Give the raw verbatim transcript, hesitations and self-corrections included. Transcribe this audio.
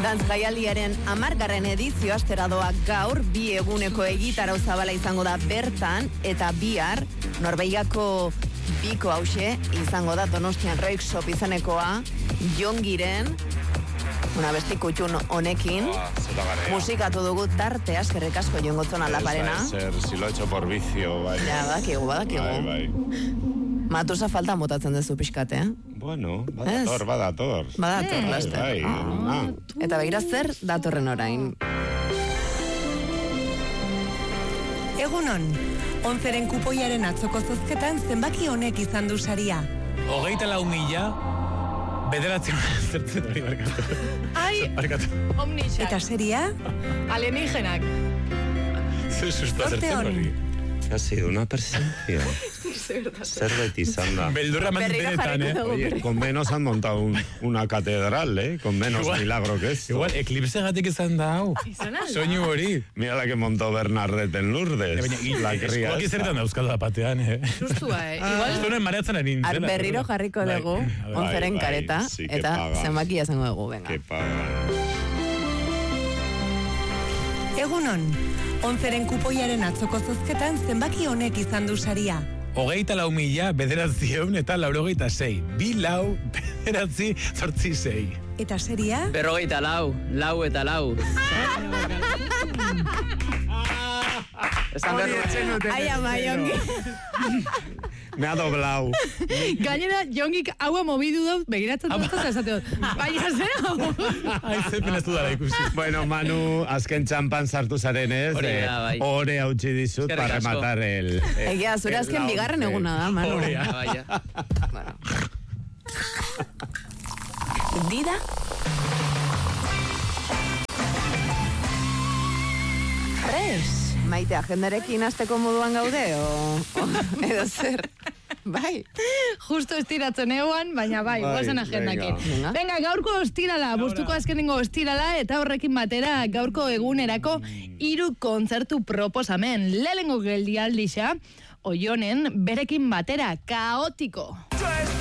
Dantz Jaialdiaren hamargarren edizio astera doa gaur, bi eguneko egitarau zabala izango da bertan, eta bihar, Norbeiako biko hause izango da Donostian Reixop izanekoa, Jongiren, una besti kutxun honekin, oh, musikatu dugu tarte askerrik asko jongotzon aldaparena. Ez ser, si lo he hecho por vicio, bai. Ja, badakigu, badakigu. Bai, bai. Matusa falta motatzen dezu pixkate, eh? Bueno, badator, badator. Badator, laster. Bai, ah. Eta begira zer datorren orain. Egunon, onzeren kupoiaren atzoko zozketan zenbaki honek izan du saria. Hogeita lau mila, bederatzen zertzen hori barkatu. Ai, omnixak. Eta seria? Alienígenak. Zer susta zertzen hori. Ha sido una presencia. Zerbait izan da. Beldurra mantenetan, eh? Oye, con menos han montado un, una catedral, eh? Con menos igual, milagro que esto. Igual, eklipse gatik izan da, hau. Soñu hori. Mira la que montó Bernardet en Lourdes. La cría esta. Zertan dauzkatu da patean, eh? Sustua, eh? Igual... Zuen mareatzen ari nintzen. Berriro jarriko dugu, onzeren kareta, sí, eta zenbakia zango dugu, venga. Que pagan. Egunon, onzeren kupoiaren atzoko zozketan zenbaki honek izan du saria. Hogeita lau mila, bederatzion eta laurogeita sei. Bi lau, bederatzi, zortzi sei. Eta seria? Berrogeita lau, lau eta lau. Esan berrogeita. Ai, ama, Jongi. Me ha doblado. Gainera, Jongik haua mobidu dut, begiratzen dut, eta esate dut. Baina zera. Ai, zepen ez dudara ikusi. Bueno, Manu, azken txampan sartu zaren ez. Orea, bai. Ore hautsi dizut Eskerrik para asko. rematar el... el Egia, zure azken el bigarren launce. eguna da, Manu. Orea. Baina. Bueno. Dida? Fresh. Maite, agendarekin hasteko moduan gaude, o, o edo zer? Bai. Justo estiratzen eguan, baina bai, Bai, guazen agendakin. venga. Venga, gaurko ostirala, bustuko azkenengo ostirala, eta horrekin batera gaurko egunerako hiru kontzertu proposamen. Lehenengo geldialdixa, Oionen, berekin batera, kaotiko.